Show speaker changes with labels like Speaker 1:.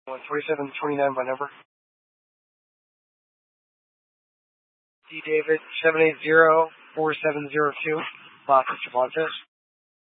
Speaker 1: 4729 by number. D. David 780-4702, Los Cervantes.